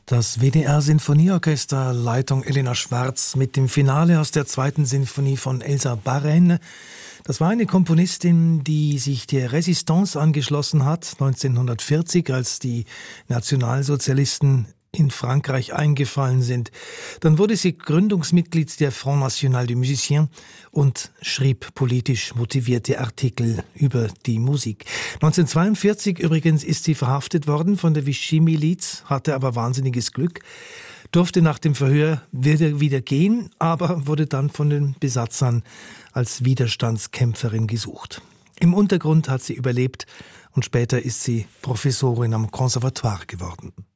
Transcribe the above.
Das WDR-Sinfonieorchester, Leitung Elena Schwarz, mit dem Finale aus der 2. Sinfonie von Elsa Baren. Das war eine Komponistin, die sich der Resistance angeschlossen hat, 1940, als die Nationalsozialisten in Frankreich eingefallen sind. Dann wurde sie Gründungsmitglied der Front National des Musiciens und schrieb politisch motivierte Artikel über die Musik. 1942 übrigens ist sie verhaftet worden von der Vichy-Miliz, hatte aber wahnsinniges Glück, durfte nach dem Verhör wieder gehen, aber wurde dann von den Besatzern als Widerstandskämpferin gesucht. Im Untergrund hat sie überlebt und später ist sie Professorin am Conservatoire geworden.